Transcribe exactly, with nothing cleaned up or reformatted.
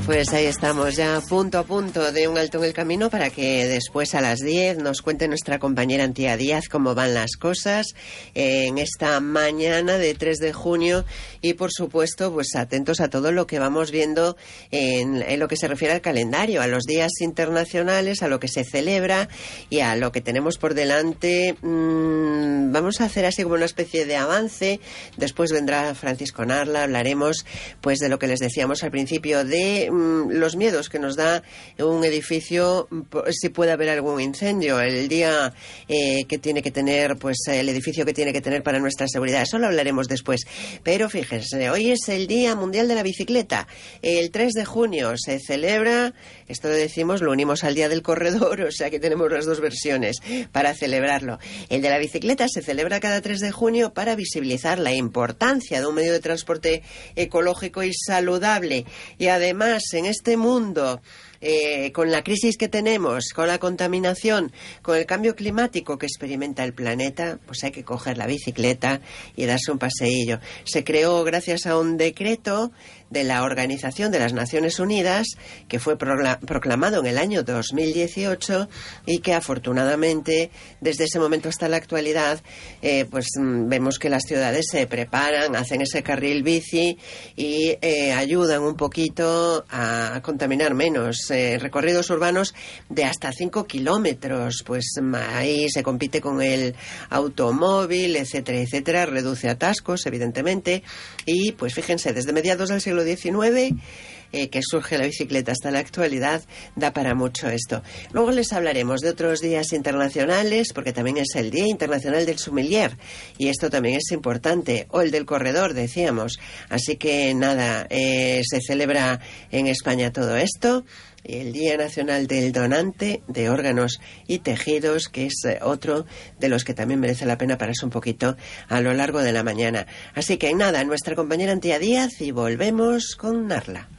Pues ahí estamos ya punto a punto de un alto en el camino para que después a las diez nos cuente nuestra compañera Antía Díaz cómo van las cosas en esta mañana de tres de junio y por supuesto pues atentos a todo lo que vamos viendo en, en lo que se refiere al calendario, a los días internacionales, a lo que se celebra y a lo que tenemos por delante. Mm, vamos a hacer así como una especie de avance, después vendrá Francisco Narla, hablaremos pues de lo que les decíamos al principio de los miedos que nos da un edificio si puede haber algún incendio, el día eh, que tiene que tener, pues el edificio que tiene que tener para nuestra seguridad. Eso lo hablaremos después. Pero fíjense, hoy es el Día Mundial de la Bicicleta. El tres de junio se celebra, esto lo decimos, lo unimos al Día del Corredor, o sea que tenemos las dos versiones para celebrarlo. El de la bicicleta se celebra cada tres de junio para visibilizar la importancia de un medio de transporte ecológico y saludable. Y además, en este mundo, eh, con la crisis que tenemos, con la contaminación, con el cambio climático que experimenta el planeta, pues hay que coger la bicicleta y darse un paseillo. Se creó gracias a un decreto de la Organización de las Naciones Unidas que fue proclamado en el año dos mil dieciocho y que afortunadamente desde ese momento hasta la actualidad eh, pues vemos que las ciudades se preparan, hacen ese carril bici y eh, ayudan un poquito a contaminar menos. Eh, recorridos urbanos de hasta cinco kilómetros, pues ahí se compite con el automóvil, etcétera, etcétera, reduce atascos evidentemente y pues fíjense, desde mediados del siglo diecinueve eh, que surge la bicicleta hasta la actualidad, da para mucho esto. Luego les hablaremos de otros días internacionales, porque también es el Día Internacional del Sommelier, y esto también es importante, o el del corredor, decíamos. Así que nada, eh, se celebra en España todo esto. Y el Día Nacional del Donante de Órganos y Tejidos, que es otro de los que también merece la pena pararse un poquito a lo largo de la mañana. Así que nada, nuestra compañera Antía Díaz y volvemos con Narla.